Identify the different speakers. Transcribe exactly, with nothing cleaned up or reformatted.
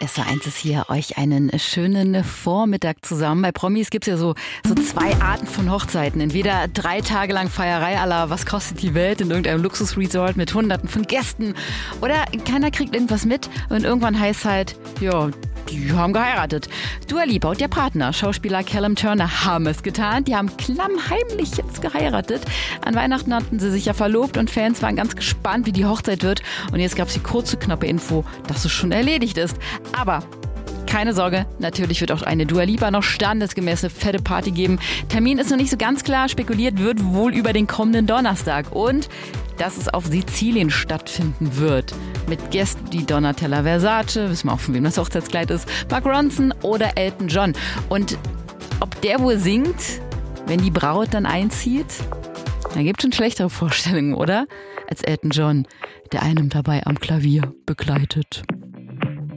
Speaker 1: S W R eins ist hier, euch einen schönen Vormittag zusammen. Bei Promis gibt es ja so, so zwei Arten von Hochzeiten. Entweder drei Tage lang Feierei à la was kostet die Welt in irgendeinem Luxusresort mit hunderten von Gästen. Oder keiner kriegt irgendwas mit und irgendwann heißt halt, ja, die haben geheiratet. Dua Lipa und ihr Partner, Schauspieler Callum Turner, haben es getan. Die haben klammheimlich jetzt geheiratet. An Weihnachten hatten sie sich ja verlobt und Fans waren ganz gespannt, wie die Hochzeit wird. Und jetzt gab es die kurze, knappe Info, dass es schon erledigt ist. Aber keine Sorge, natürlich wird auch eine Dua Lipa noch standesgemäß eine fette Party geben. Termin ist noch nicht so ganz klar, spekuliert wird wohl über den kommenden Donnerstag. Und dass es auf Sizilien stattfinden wird. Mit Gästen wie Donatella Versace, wissen wir auch, von wem das Hochzeitskleid ist, Mark Ronson oder Elton John. Und ob der wohl singt, wenn die Braut dann einzieht? Da gibt es schon schlechtere Vorstellungen, oder? Als Elton John, der einem dabei am Klavier begleitet.